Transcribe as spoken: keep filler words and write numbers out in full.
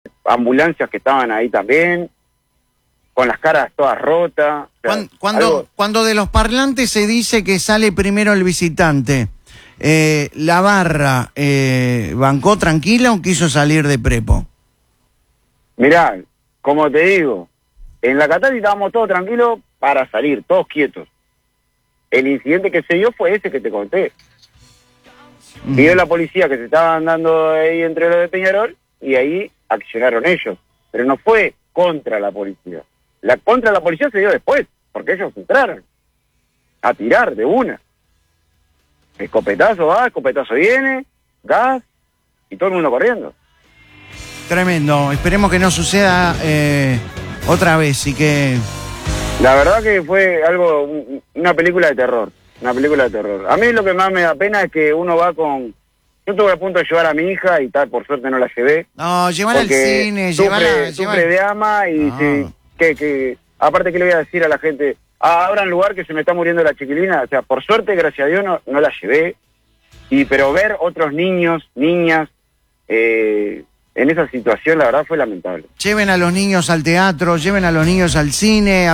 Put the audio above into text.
ambulancias que estaban ahí también, con las caras todas rotas. O sea, Cuando, cuando, algo... cuando de los parlantes se dice que sale primero el visitante, eh, ¿la barra eh, bancó tranquila o quiso salir de prepo? Mirá, como te digo, en la catarsis estábamos todos tranquilos para salir, todos quietos. El incidente que se dio fue ese que te conté. Mm. Vio la policía que se estaban dando ahí entre los de Peñarol y ahí accionaron ellos. Pero no fue contra la policía. La contra la policía se dio después, porque ellos entraron a tirar de una. Escopetazo va, escopetazo viene, gas y todo el mundo corriendo. Tremendo, esperemos que no suceda eh, otra vez y que... La verdad que fue algo, una película de terror, una película de terror. A mí lo que más me da pena es que uno va con... Yo estuve a punto de llevar a mi hija y tal, por suerte no la llevé. No, llevarla al cine, llevarla... Sufre de ama y no. sí, que, que... Aparte, ¿qué le voy a decir a la gente? Ah, abran lugar que se me está muriendo la chiquilina. O sea, por suerte, gracias a Dios, no, no la llevé. Y pero ver otros niños, niñas... Eh, en esa situación, la verdad, fue lamentable. Lleven a los niños al teatro, lleven a los niños al cine.